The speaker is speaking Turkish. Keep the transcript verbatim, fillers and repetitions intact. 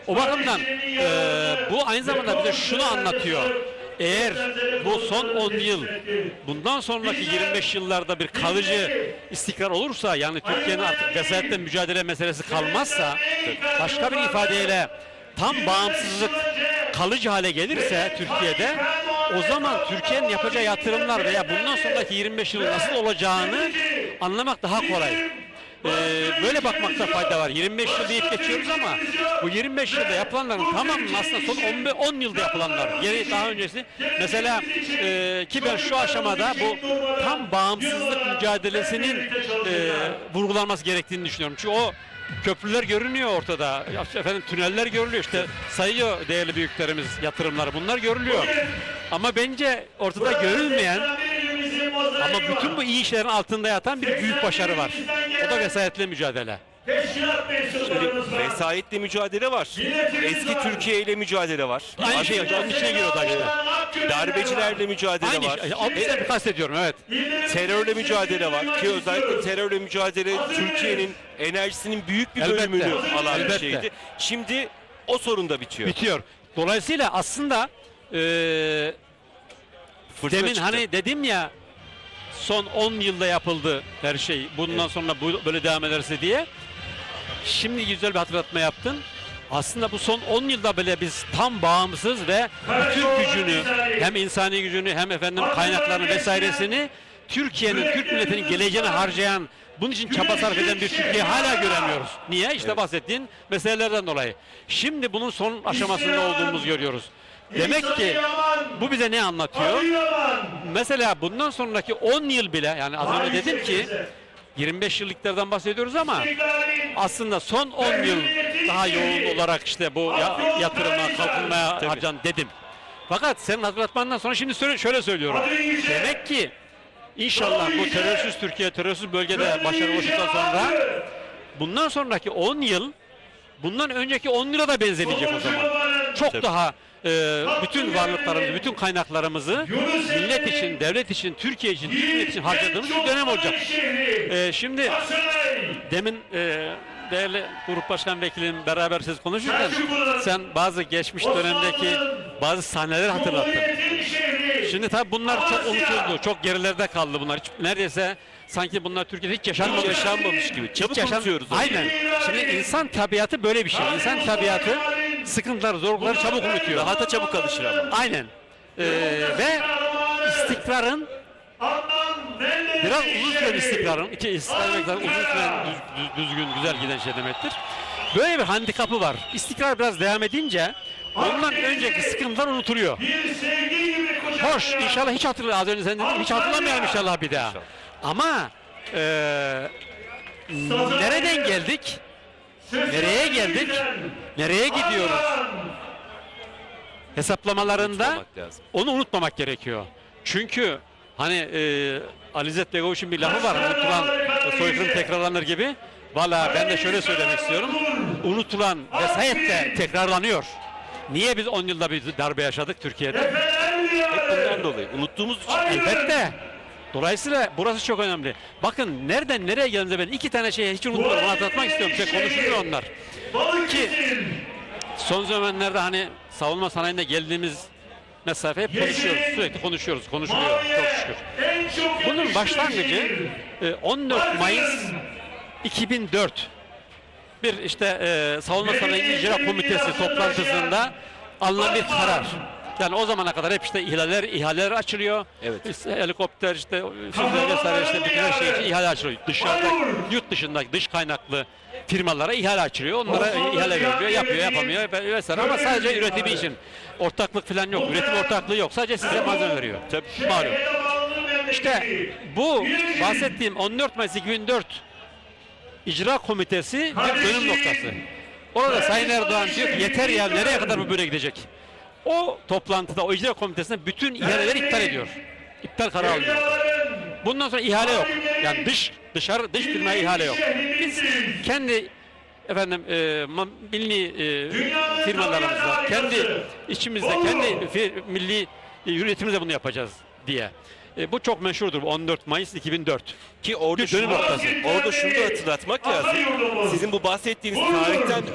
O bakımdan e, bu aynı zamanda bize şunu anlatıyor. Eğer bu son on yıl, bundan sonraki yirmi beş yıllarda bir kalıcı istikrar olursa, yani Türkiye'nin artık vesayetle mücadele meselesi kalmazsa, başka bir ifadeyle tam bağımsızlık kalıcı hale gelirse Türkiye'de, o zaman Türkiye'nin yapacağı yatırımlar veya bundan sonraki yirmi beş yıl nasıl olacağını anlamak daha kolay. Ee, böyle bakmakta fayda var. yirmi beş yıl deyip geçiyoruz ama bu yirmi beş yılda yapılanların tamamının aslında son on yılda yapılanlar. Geri daha öncesi mesela e, ki ben şu aşamada bu tam bağımsızlık mücadelesinin e, vurgulanması gerektiğini düşünüyorum. Çünkü o köprüler görünüyor ortada. Efendim tüneller görülüyor. İşte sayıyor değerli büyüklerimiz yatırımları. Bunlar görülüyor. Ama bence ortada görülmeyen ama bütün bu iyi işlerin altında yatan bir büyük başarı var. O da vesayetle mücadele. Şimdi vesayetle mücadele var. Eski Türkiye ile mücadele var. Aynı şey, onun içine giriyor da işte. Darbecilerle mücadele Aynı var. şey. Onu işte kastediyorum, evet. Terörle mücadele var ki özellikle terörle mücadele Türkiye'nin enerjisinin büyük bir Elbette, bölümünü alan bir elbette. şeydi. Şimdi o sorun da bitiyor. Bitiyor. Dolayısıyla aslında e, Fırtına demin çıktı. hani dedim ya, son on yılda yapıldı her şey. Bundan Evet. sonra bu, böyle devam ederse diye. Şimdi güzel bir hatırlatma yaptın. Aslında bu son on yılda bile biz tam bağımsız ve bütün gücünü, hem insani gücünü hem efendim kaynaklarını vesairesini Türkiye'nin, Türk milletinin geleceğine harcayan, bunun için çaba sarf eden bir Türkiye hala göremiyoruz. Niye? İşte Evet. bahsettiğin meselelerden dolayı. Şimdi bunun son aşamasında olduğumuzu görüyoruz. Demek ki bu bize ne anlatıyor? Mesela bundan sonraki on yıl bile, yani az önce dedim ki yirmi beş yıllıklardan bahsediyoruz ama aslında son on yıl daha yoğun olarak işte bu ya, yatırıma, kalkınmaya harcan dedim. Fakat senin hatırlatmandan sonra şimdi söyle, şöyle söylüyorum. Demek ki inşallah bu terörsüz Türkiye, terörsüz bölgede başarılı ulaştıktan sonra bundan sonraki on yıl bundan önceki on yıla da benzemeyecek o zaman. Çok Tabii. daha e, bütün varlıklarımızı, bütün kaynaklarımızı millet için, devlet için, Türkiye için, Türk milleti için harcadığımız bir dönem olacak. E, şimdi demin e, değerli Grup Başkan Vekilim beraber siz konuşurken sen bazı geçmiş dönemdeki bazı sahneleri hatırlattın. Şimdi tabii bunlar çok unutuldu, çok gerilerde kaldı bunlar. Hiç, neredeyse sanki bunlar Türkiye'de hiç yaşanmamış. Hiç yaşanmamış gibi. Çabuk Yaşan- unutuyoruz onu. Aynen. Şimdi insan tabiatı böyle bir şey. İnsan tabiatı sıkıntıları, zorlukları çabuk unutuyor. Daha da çabuk alışır ama. Aynen. Ee, ve istikrarın biraz uzun süren istikrarın, iki istikrar demek zaten uzun süren düz- düz- düzgün, güzel giden şey demektir. Böyle bir handikapı var. İstikrar biraz devam edince ondan önceki sıkıntılar unutuluyor. Hoş, inşallah hiç hatırla, az önce sen dedin, hiç hatırlamayalım inşallah bir daha. Ama e, nereden geldik? Nereye geldik? Nereye gidiyoruz? Hesaplamalarında Unutmamak lazım. onu unutmamak gerekiyor. Çünkü hani e, Alizet Begoviç'in bir lafı var. Unutulan soykırım tekrarlanır gibi. Valla ben de şöyle söylemek istiyorum. Unutulan vesayet de tekrarlanıyor. Niye biz on yılda bir darbe yaşadık Türkiye'de? Hep bundan dolayı. Unuttuğumuz için. Elbette. Dolayısıyla burası çok önemli. Bakın nereden nereye geldiğinde ben iki tane şeyi hiç unutmadım. Onu hatırlatmak istiyorum. Size konuşuluyor onlar. Ki son zamanlarda hani savunma sanayinde geldiğimiz mesafe hep konuşuyoruz. Sürekli konuşuyoruz. Konuşuluyor. Çok şükür. Bunun başlangıcı e, on dört Mayıs iki bin dört bir işte e, savunma sanayi icra komitesi toplantısında alınan bir karar. Yani o zamana kadar hep işte ihaleler, ihaleler açılıyor. Evet. İşte helikopter, işte füze vesaire, işte bütün her şey için ihale açılıyor. Dışarıda, yurt dışındaki dış kaynaklı firmalara ihale açılıyor. Onlara ihale veriliyor, yapıyor, yapamıyor vesaire. Ama sadece üretimi için. Ortaklık falan yok. Üretim ortaklığı yok. Sadece size malzeme veriyor. Tabii. Malum. İşte bu bahsettiğim on dört Mayıs iki bin dört İcra Komitesi bir dönüm noktası. Orada Sayın Erdoğan diyor ki yeter ya, nereye kadar bu böyle gidecek? O toplantıda, o icra komitesinde bütün ihaleleri iptal ediyor. İptal kararı alıyor. Bundan sonra ihale yok. Yani dış dışarı dış firmaya ihale yok. Biz kendi efendim e, ma- milli e, firmalarımızla, kendi içimizde, kendi fir- milli e, üretimimizle bunu yapacağız diye. E, bu çok meşhurdur. on dört Mayıs iki bin dört. Ki orada Bir dönüm şunu, noktası. orada şunu da hatırlatmak lazım. Sizin bu bahsettiğiniz tarihten